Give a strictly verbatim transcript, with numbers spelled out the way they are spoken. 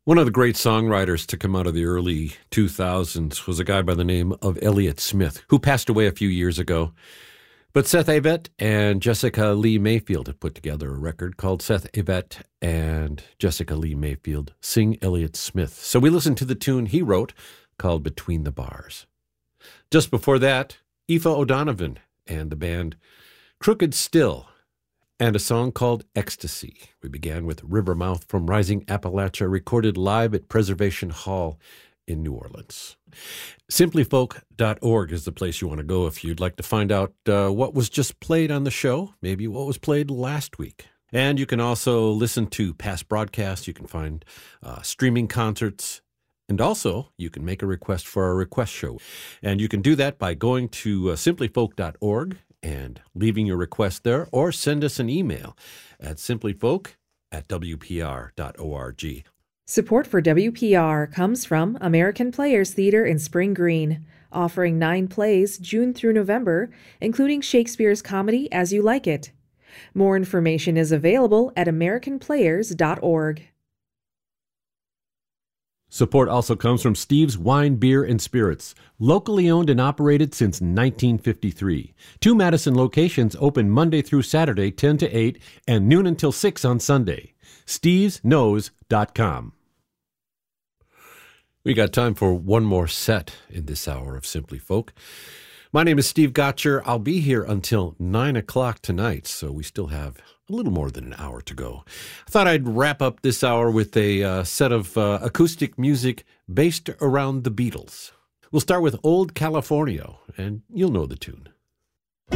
One of the great songwriters to come out of the early two thousands was a guy by the name of Elliott Smith, who passed away a few years ago. But Seth Avett and Jessica Lee Mayfield have put together a record called Seth Avett and Jessica Lee Mayfield Sing Elliott Smith. So we listened to the tune he wrote called Between the Bars. Just before that, Aoife O'Donovan and the band Crooked Still and a song called Ecstasy. We began with Rivermouth from Rising Appalachia, recorded live at Preservation Hall in New Orleans. simply folk dot org is the place you want to go if you'd like to find out uh, what was just played on the show, maybe what was played last week. And you can also listen to past broadcasts. You can find uh, streaming concerts. And also, you can make a request for our request show. And you can do that by going to uh, simply folk dot org and leaving your request there, or send us an email at simplyfolk at w p r dot org. Support for W P R comes from American Players Theater in Spring Green, offering nine plays June through November, including Shakespeare's comedy As You Like It. More information is available at american players dot org. Support also comes from Steve's Wine, Beer, and Spirits, locally owned and operated since nineteen fifty-three. Two Madison locations open Monday through Saturday, ten to eight, and noon until six on Sunday. steves knows dot com. We got time for one more set in this hour of Simply Folk. My name is Steve Gotcher. I'll be here until nine o'clock tonight, so we still have a little more than an hour to go. I thought I'd wrap up this hour with a uh, set of uh, acoustic music based around the Beatles. We'll start with Old California, and you'll know the tune.